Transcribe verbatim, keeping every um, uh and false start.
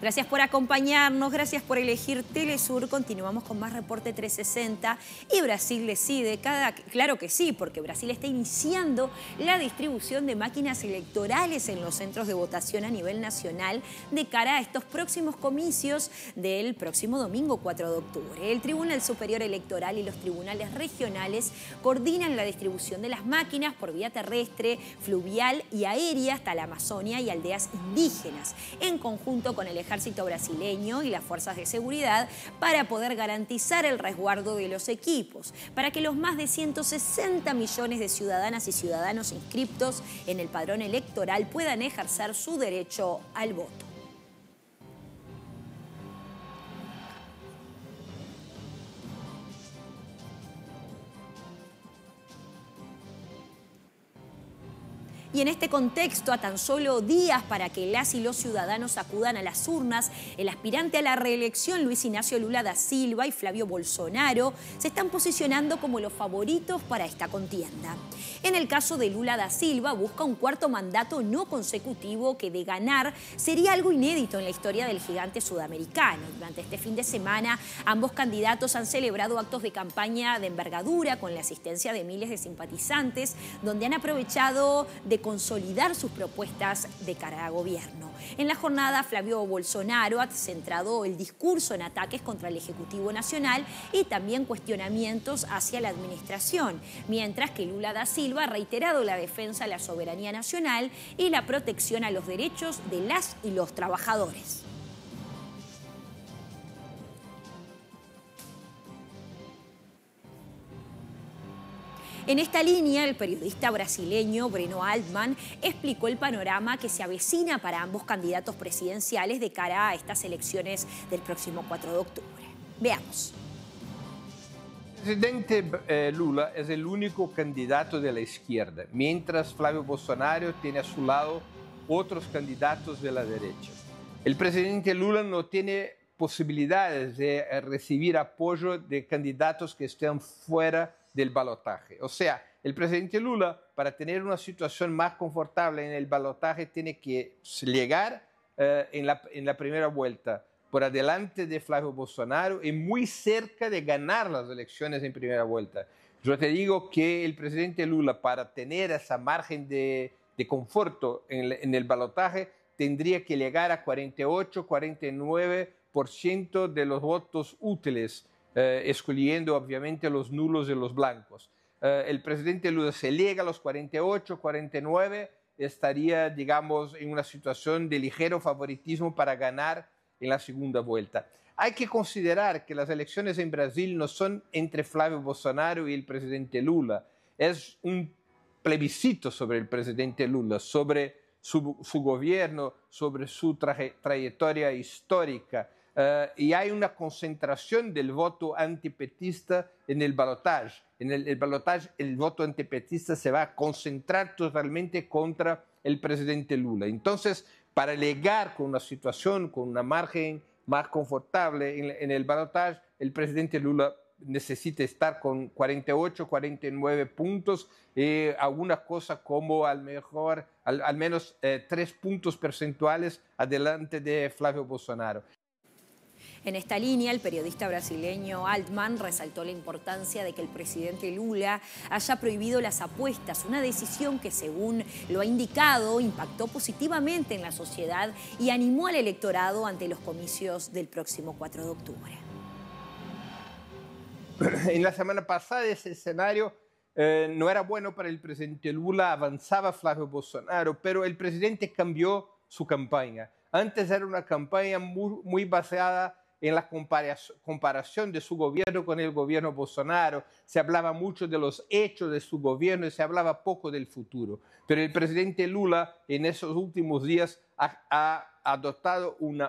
Gracias por acompañarnos, gracias por elegir Telesur. Continuamos con más Reporte trescientos sesenta y Brasil decide. Cada, claro que sí, porque Brasil está iniciando la distribución de máquinas electorales en los centros de votación a nivel nacional de cara a estos próximos comicios del próximo domingo cuatro de octubre. El Tribunal Superior Electoral y los tribunales regionales coordinan la distribución de las máquinas por vía terrestre, fluvial y aérea hasta la Amazonia y aldeas indígenas, en conjunto con el ejército brasileño y las fuerzas de seguridad, para poder garantizar el resguardo de los equipos, para que los más de ciento sesenta millones de ciudadanas y ciudadanos inscriptos en el padrón electoral puedan ejercer su derecho al voto. Y en este contexto, a tan solo días para que las y los ciudadanos acudan a las urnas, el aspirante a la reelección Luis Ignacio Lula da Silva y Flavio Bolsonaro se están posicionando como los favoritos para esta contienda. En el caso de Lula da Silva, busca un cuarto mandato no consecutivo que, de ganar, sería algo inédito en la historia del gigante sudamericano. Durante este fin de semana, ambos candidatos han celebrado actos de campaña de envergadura con la asistencia de miles de simpatizantes, donde han aprovechado de consolidar sus propuestas de cara a gobierno. En la jornada, Flavio Bolsonaro ha centrado el discurso en ataques contra el Ejecutivo Nacional y también cuestionamientos hacia la administración, mientras que Lula da Silva ha reiterado la defensa de la soberanía nacional y la protección a los derechos de las y los trabajadores. En esta línea, el periodista brasileño Breno Altman explicó el panorama que se avecina para ambos candidatos presidenciales de cara a estas elecciones del próximo cuatro de octubre. Veamos. El presidente eh, Lula es el único candidato de la izquierda, mientras Flavio Bolsonaro tiene a su lado otros candidatos de la derecha. El presidente Lula no tiene posibilidades de recibir apoyo de candidatos que estén fuera del balotaje. O sea, el presidente Lula, para tener una situación más confortable en el balotaje, tiene que llegar eh, en, la, en la primera vuelta por adelante de Flavio Bolsonaro y muy cerca de ganar las elecciones en primera vuelta. Yo te digo que el presidente Lula, para tener esa margen de, de conforto en el, en el balotaje, tendría que llegar a cuarenta y ocho, cuarenta y nueve por ciento de los votos útiles, Eh, excluyendo obviamente los nulos y los blancos. Eh, el presidente Lula, se llega a los cuarenta y ocho, cuarenta y nueve, estaría, digamos, en una situación de ligero favoritismo para ganar en la segunda vuelta. Hay que considerar que las elecciones en Brasil no son entre Flavio Bolsonaro y el presidente Lula. Es un plebiscito sobre el presidente Lula, sobre su, su gobierno, sobre su traje, trayectoria histórica. Uh, y hay una concentración del voto antipetista en el balotaje. En el, el balotaje, el voto antipetista se va a concentrar totalmente contra el presidente Lula. Entonces, para llegar con una situación, con una margen más confortable en, en el balotaje, el presidente Lula necesita estar con cuarenta y ocho, cuarenta y nueve puntos, eh, alguna cosa como al, mejor, al, al menos eh, tres puntos porcentuales adelante de Flavio Bolsonaro. En esta línea, el periodista brasileño Altman resaltó la importancia de que el presidente Lula haya prohibido las apuestas, una decisión que, según lo ha indicado, impactó positivamente en la sociedad y animó al electorado ante los comicios del próximo cuatro de octubre. En la semana pasada ese escenario eh, no era bueno para el presidente Lula, avanzaba Flavio Bolsonaro, pero el presidente cambió su campaña. Antes era una campaña muy, muy basada en la comparación de su gobierno con el gobierno Bolsonaro. Se hablaba mucho de los hechos de su gobierno y se hablaba poco del futuro. Pero el presidente Lula en esos últimos días ha, ha adoptado una